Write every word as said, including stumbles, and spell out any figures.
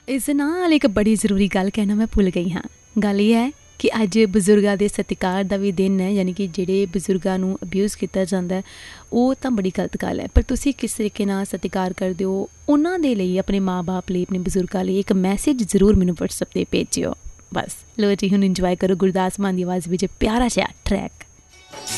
ਇਸ ਨਾਲ ਇੱਕ ਬੜੀ ਜ਼ਰੂਰੀ ਗੱਲ ਕਹਿਣਾ ਮੈਂ ਭੁੱਲ ਗਈ ਹਾਂ। ਗੱਲ ਇਹ ਹੈ ਕਿ ਅੱਜ ਬਜ਼ੁਰਗਾਂ ਦੇ ਸਤਿਕਾਰ ਦਾ ਵੀ ਦਿਨ ਹੈ, ਯਾਨੀ ਕਿ ਜਿਹੜੇ ਬਜ਼ੁਰਗਾਂ ਨੂੰ ਅਬਿਊਜ਼ ਕੀਤਾ ਜਾਂਦਾ ਉਹ ਤਾਂ ਬੜੀ ਗਲਤ ਗੱਲ ਹੈ, ਪਰ ਤੁਸੀਂ ਕਿਸ ਤਰੀਕੇ ਨਾਲ ਸਤਿਕਾਰ ਕਰਦੇ ਹੋ ਉਹਨਾਂ ਦੇ ਲਈ, ਆਪਣੇ ਮਾਂ ਬਾਪ ਲਈ, ਆਪਣੇ ਬਜ਼ੁਰਗਾਂ ਲਈ ਇੱਕ ਮੈਸੇਜ ਜ਼ਰੂਰ ਮੈਨੂੰ ਵਟਸਐਪ 'ਤੇ ਭੇਜਿਓ। ਬਸ ਲੋ ਜੀ, ਹੁਣ ਇੰਜੋਏ ਕਰੋ ਗੁਰਦਾਸ ਮਾਨ ਦੀ ਆਵਾਜ਼ ਵਿੱਚ ਪਿਆਰਾ ਜਿਹਾ ਟਰੈਕ।